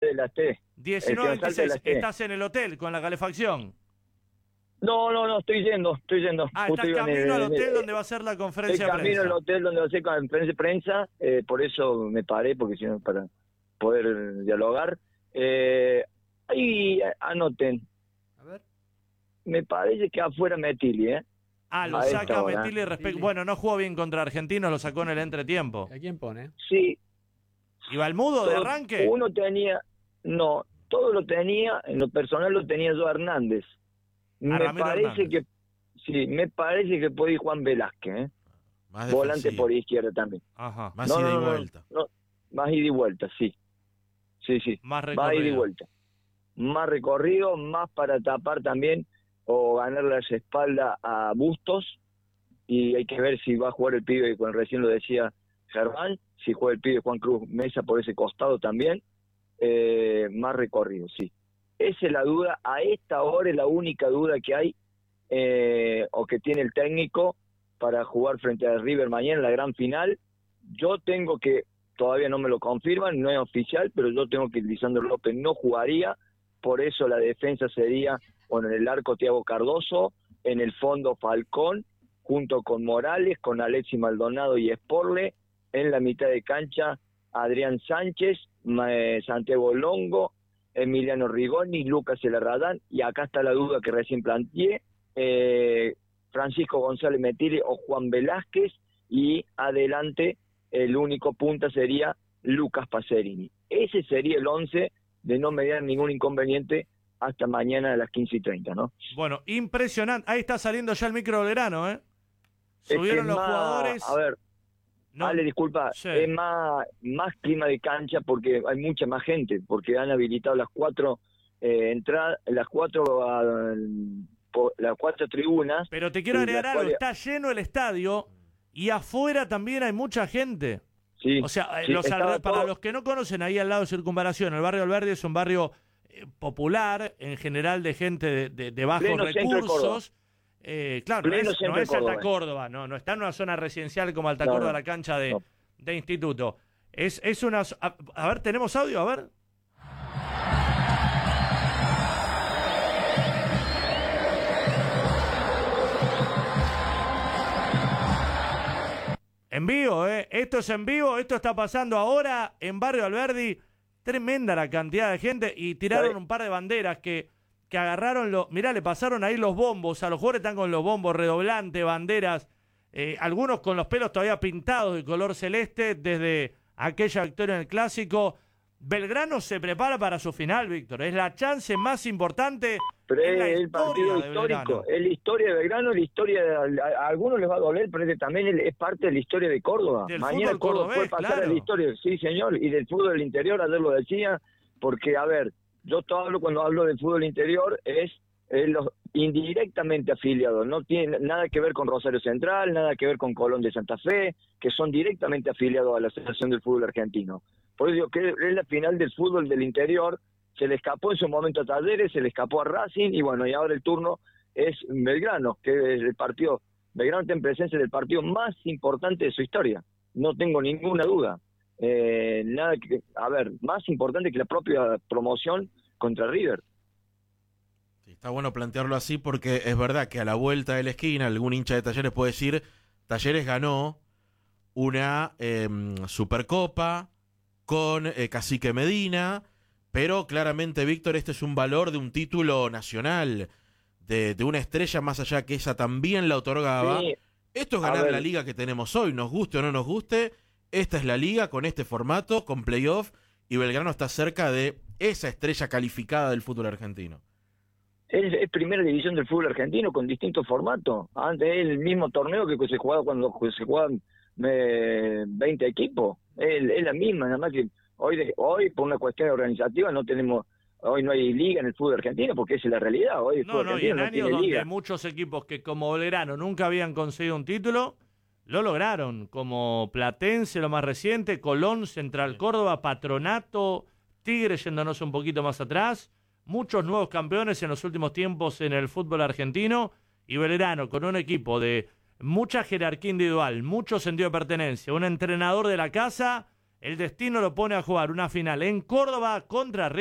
de las T. 19:26, ¿estás en el hotel con la calefacción? No, estoy yendo. Estás camino al hotel donde va a ser la conferencia de prensa. Camino al hotel donde va a ser la conferencia de prensa, por eso me paré, porque si no, para poder dialogar. Ahí anoten. A ver. Me parece que afuera Metilli, lo saca Metilli respecto. Bueno, no jugó bien contra Argentinos, lo sacó en el entretiempo. ¿A quién pone? Sí. ¿Y Balmudo de arranque? Todo lo tenía, en lo personal lo tenía yo Hernández. Me parece que puede ir Juan Velázquez, volante por izquierda también. Ajá. Más ida y vuelta. Más ida y vuelta, sí. Más recorrido. Ida y vuelta. Más recorrido, más para tapar también o ganar las espaldas a Bustos, y hay que ver si va a jugar el pibe, cuando recién lo decía Germán, si juega el pibe Juan Cruz Mesa por ese costado también, más recorrido, sí. Esa es la duda, a esta hora es la única duda que hay, o que tiene el técnico para jugar frente a River mañana en la gran final. Yo tengo que, todavía no me lo confirman, no es oficial, pero yo tengo que Lisandro López no jugaría, por eso la defensa sería, en el arco Thiago Cardoso, en el fondo Falcón, junto con Morales, con Alexis Maldonado y Sporle, en la mitad de cancha Adrián Sánchez, Santiago Longo, Emiliano Rigoni, Lucas Elarradán, y acá está la duda que recién planteé, Francisco González Metilli o Juan Velázquez, y adelante el único punta sería Lucas Pacerini. Ese sería el 11, de no mediar ningún inconveniente hasta mañana a las 15:30, ¿no? Bueno, impresionante. Ahí está saliendo ya el micro Belgrano, ¿eh? Subieron los jugadores. A ver, Ale, disculpa, sí. Es más clima de cancha porque hay mucha más gente, porque han habilitado las 4 entradas, las 4 tribunas. Pero te quiero agregar algo, está lleno el estadio y afuera también hay mucha gente. Sí, o sea, para los que no conocen, ahí al lado de Circunvalación, el barrio Alberdi es un barrio popular, en general de gente de bajos recursos. Claro, no es Alta Córdoba, no está en una zona residencial como Alta Córdoba, la cancha de instituto. Es una... A ver, ¿tenemos audio? A ver. En vivo, esto es en vivo, esto está pasando ahora en Barrio Alberdi. Tremenda la cantidad de gente, y tiraron un par de banderas que agarraron, mirá, le pasaron ahí los bombos, a los jugadores están con los bombos, redoblante, banderas, algunos con los pelos todavía pintados de color celeste desde aquella victoria en el Clásico. Belgrano se prepara para su final, Víctor, es la chance más importante. Pero en la es el partido histórico, es la historia de Belgrano, la historia a algunos les va a doler, pero también es parte de la historia de Córdoba. Mañana Córdoba puede pasar a la historia, sí señor, y del fútbol del interior, ayer lo decía, porque a ver, yo cuando hablo del fútbol interior es los indirectamente afiliados, no tiene nada que ver con Rosario Central, nada que ver con Colón de Santa Fe, que son directamente afiliados a la Asociación del Fútbol Argentino. Por eso digo que es la final del fútbol del interior. Se le escapó en su momento a Talleres, se le escapó a Racing, y bueno, y ahora el turno es Belgrano, que es el partido, Belgrano está en presencia del partido más importante de su historia, no tengo ninguna duda. Más importante que la propia promoción contra River. Sí, está bueno plantearlo así, porque es verdad que a la vuelta de la esquina algún hincha de Talleres puede decir, Talleres ganó una Supercopa con Cacique Medina, pero claramente, Víctor, este es un valor de un título nacional, de una estrella más allá que esa también la otorgaba. Sí. Esto es ganar la liga que tenemos hoy, nos guste o no nos guste, esta es la liga con este formato, con playoff, y Belgrano está cerca de esa estrella calificada del fútbol argentino. Es primera división del fútbol argentino con distintos formatos. Antes es el mismo torneo que se jugaba cuando se jugaban 20 equipos. Es la misma, nada más que hoy por una cuestión organizativa hoy no hay liga en el fútbol argentino, porque esa es la realidad. Hoy el fútbol y argentino en no años tiene donde liga. Muchos equipos que como Belgrano nunca habían conseguido un título, lo lograron, como Platense, lo más reciente, Colón, Central Córdoba, Patronato, Tigre yéndonos un poquito más atrás, muchos nuevos campeones en los últimos tiempos en el fútbol argentino, y Belgrano con un equipo de mucha jerarquía individual, mucho sentido de pertenencia, un entrenador de la casa, el destino lo pone a jugar una final en Córdoba contra River.